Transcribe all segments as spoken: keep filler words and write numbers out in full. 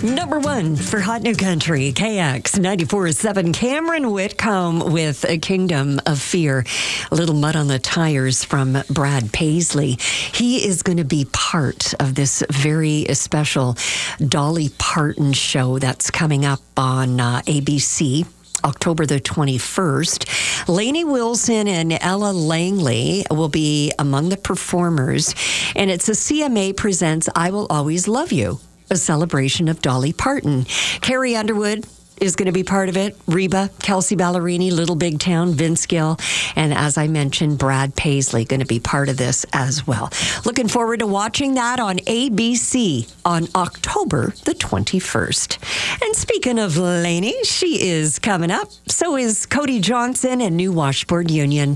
Number one for Hot New Country, K X ninety-four point seven. Cameron Whitcomb with A Kingdom of Fear. A little mud on the tires from Brad Paisley. He is going to be part of this very special Dolly Parton show that's coming up on uh, A B C. October the twenty-first. Lainey Wilson and Ella Langley will be among the performers, and it's a C M A presents I Will Always Love You, a celebration of Dolly Parton. Carrie Underwood is going to be part of it. Reba, Kelsey Ballerini, Little Big Town, Vince Gill, and as I mentioned, Brad Paisley going to be part of this as well. Looking forward to watching that on A B C on October the twenty-first. And speaking of Lainey, she is coming up. So is Cody Johnson and New Washboard Union.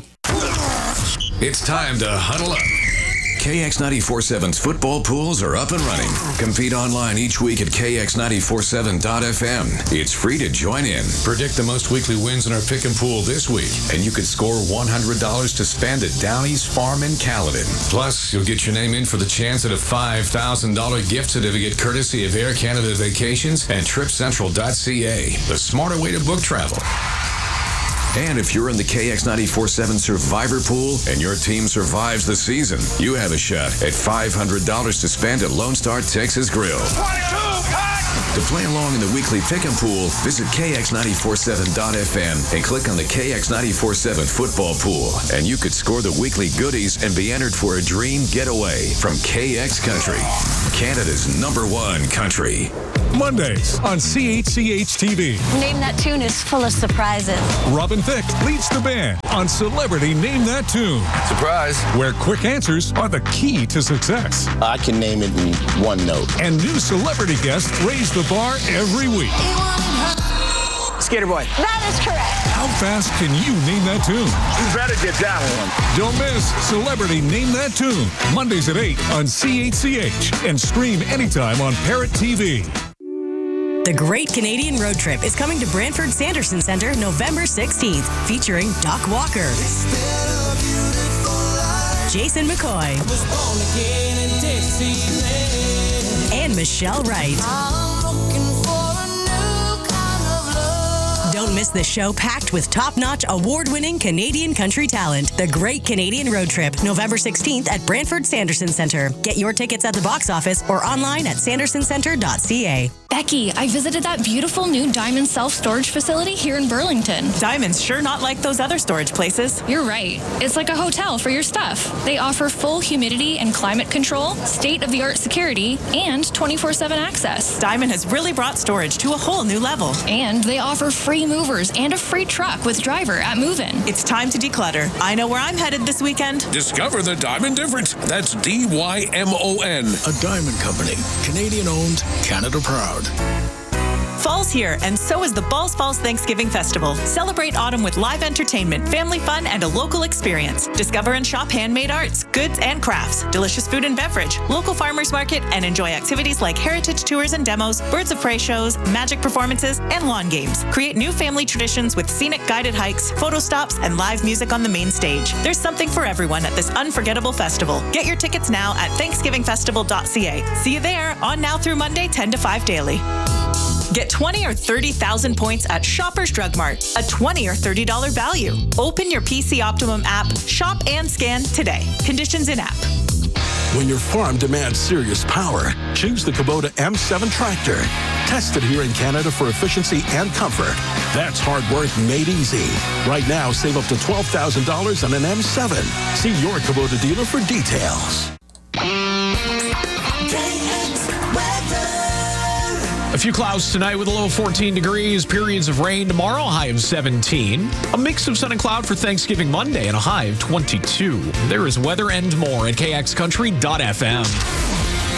It's time to huddle up. K X ninety-four point seven's football pools are up and running. Compete online each week at K X ninety-four point seven dot F M. It's free to join in. Predict the most weekly wins in our pick and pool this week, and you could score one hundred dollars to spend at Downey's Farm in Caledon. Plus, you'll get your name in for the chance at a five thousand dollars gift certificate courtesy of Air Canada Vacations and trip central dot C A, the smarter way to book travel. And if you're in the K X ninety-four point seven Survivor Pool and your team survives the season, you have a shot at five hundred dollars to spend at Lone Star Texas Grill. To play along in the weekly pick and pool, visit K X ninety-four point seven dot F M and click on the K X ninety-four point seven football pool. And you could score the weekly goodies and be entered for a dream getaway from K X Country, Canada's number one country. Mondays on C H C H T V. Name That Tune is full of surprises. Robin Thicke leads the band on Celebrity Name That Tune. Surprise. Where quick answers are the key to success. I can name it in one note. And new celebrity guests raise the bar every week. Skater Boy. That is correct. How fast can you name that tune? You better get that one. Don't miss Celebrity Name That Tune. Mondays at eight on C H C H and stream anytime on Parrot T V. The Great Canadian Road Trip is coming to Brantford Sanderson Centre November sixteenth, featuring Doc Walker, Jason McCoy, and Michelle Wright. Don't miss the show packed with top-notch, award-winning Canadian country talent. The Great Canadian Road Trip, November sixteenth at Brantford Sanderson Centre. Get your tickets at the box office or online at sanderson centre dot C A. Becky, I visited that beautiful new Diamond self-storage facility here in Burlington. Diamond's sure not like those other storage places. You're right. It's like a hotel for your stuff. They offer full humidity and climate control, state-of-the-art security, and twenty-four seven access. Diamond has really brought storage to a whole new level. And they offer free movers and a free truck with driver at move-in. It's time to declutter. I know where I'm headed this weekend. Discover the Diamond difference. That's D Y M O N. A Diamond Company. Canadian-owned, Canada proud. Fall's here, and so is the Balls Falls Thanksgiving Festival. Celebrate autumn with live entertainment, family fun, and a local experience. Discover and shop handmade arts, goods and crafts, delicious food and beverage, local farmers market, and enjoy activities like heritage tours and demos, birds of prey shows, magic performances, and lawn games. Create new family traditions with scenic guided hikes, photo stops, and live music on the main stage. There's something for everyone at this unforgettable festival. Get your tickets now at thanksgiving festival dot C A. See you there on now through Monday, ten to five daily. Get twenty or thirty thousand points at Shoppers Drug Mart, a twenty or thirty dollars value. Open your P C Optimum app, shop and scan today. Conditions in app. When your farm demands serious power, choose the Kubota M seven tractor. Tested here in Canada for efficiency and comfort. That's hard work made easy. Right now, save up to twelve thousand dollars on an M seven. See your Kubota dealer for details. A few clouds tonight with a low of fourteen degrees. Periods of rain tomorrow, a high of seventeen. A mix of sun and cloud for Thanksgiving Monday and a high of twenty-two. There is weather and more at K X country dot F M.